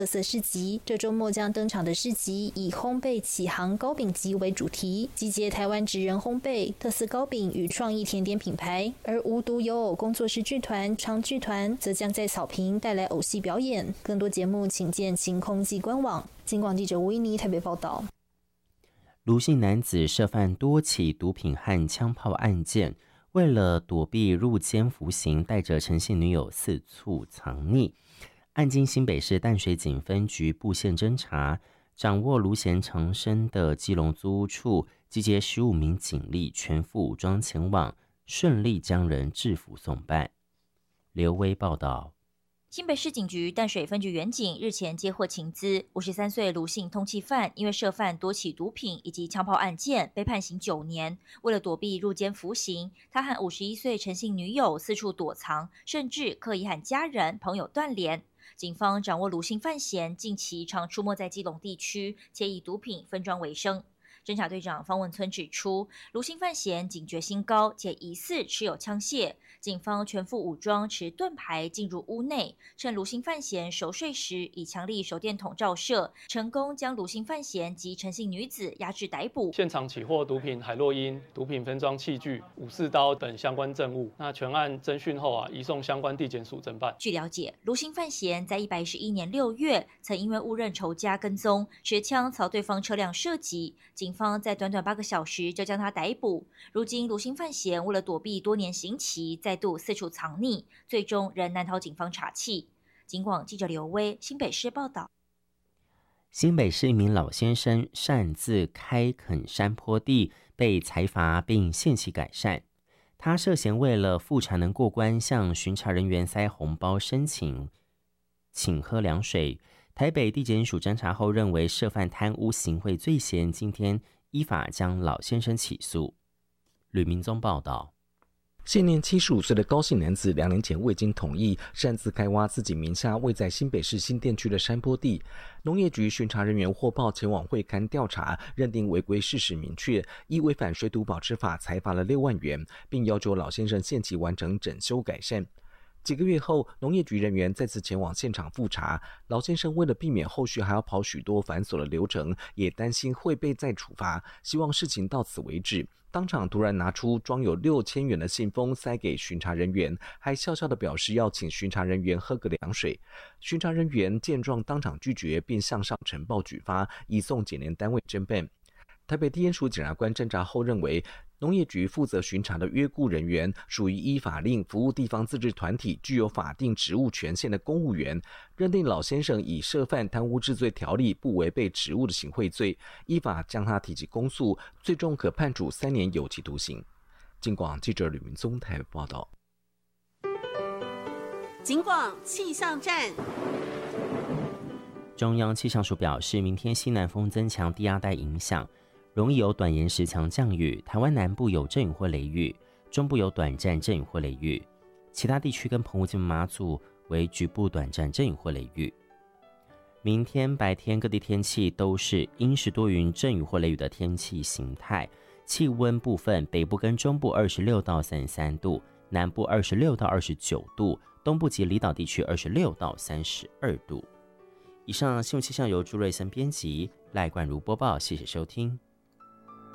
特色市集，这周末将登场的市集以烘焙启航糕饼集为主题，集结台湾职人烘焙、特色糕饼与创意甜点品牌。而无独有偶工作室剧团、长剧团则将在草坪带来偶戏表演。更多节目请见晴空记官网。警广记者吴依妮台北报道。 卢姓男子涉犯多起毒品和枪炮案件，为了躲避入监服刑，带着陈姓女友四处藏匿。案经新北市淡水警分局布线侦查，掌握卢贤藏身的基隆租屋处，集结15名警力，全副武装前往，顺利将人制服送办。刘威报道。 新北市警局淡水分局员警日前接获情资，53岁卢姓通缉犯因为涉犯多起毒品以及枪炮案件，被判刑9年。为了躲避入监服刑，他和51岁陈姓女友四处躲藏，甚至刻意和家人、朋友断联。警方掌握卢姓犯嫌近期常出没在基隆地区，且以毒品分装为生。侦查队长方文村指出，卢姓犯嫌警觉性高，且疑似持有枪械。警方全副武装，持盾牌进入屋内，趁卢姓犯嫌熟睡时，以强力手电筒照射，成功将卢姓犯嫌及陈姓女子押至逮捕。 现场起获毒品海洛因、毒品分装器具、武士刀等相关证物。那全案侦讯后移送相关地检署侦办。 据了解，卢姓犯嫌在111年6月，曾因为误认仇家跟踪，持枪朝对方车辆射击，警方在短短8个小时就将他逮捕。如今卢姓犯嫌为了躲避多年刑期，再度四处藏匿，最终仍难逃警方查缉。警广记者刘威新北市报道。 新北市一名老先生擅自开垦山坡地，被裁罚并限期改善。他涉嫌为了复查能过关，向巡查人员塞红包申请请喝凉水。台北地检署侦查后认为涉犯贪污行贿罪嫌，今天依法将老先生起诉。吕明宗报道。 现年75岁的高姓男子2年前未经同意，擅自开挖自己名下位在新北市新店区的山坡地。农业局巡查人员获报前往会勘调查，认定违规事实明确，依违反水土保持法裁罚了6万元，并要求老先生限期完成整修改善。几个月后，农业局人员再次前往现场复查，老先生为了避免后续还要跑许多繁琐的流程，也担心会被再处罚，希望事情到此为止。当场突然拿出装有6000元的信封塞给巡查人员，还笑笑地表示要请巡查人员喝个凉水。巡查人员见状当场拒绝，并向上呈报举发，移送检联单位侦办。台北地检署检察官侦查后认为，农业局负责巡查的约雇人员属于依法令服务地方自治团体具有法定职务权限的公务员，认定老先生已涉犯贪污治罪条例不违背职务的行贿罪，依法将他提起公诉，最终可判处3年有期徒刑。警广记者吕明宗台北报道。 警广气象站。 中央气象署表示，明天西南风增强，低压带影响，容易有短延时强降雨，台湾南部有阵雨或雷雨，中部有短暂阵雨或雷雨，其他地区跟澎湖、金门、马祖为局部短暂阵雨或雷雨。明天白天各地天气都是阴时多云、阵雨或雷雨的天气形态，气温部分北部跟中部26到33度，南部26到29度，东部及离岛地区26到32度。以上新闻气象由朱瑞森编辑，赖冠如播报，谢谢收听。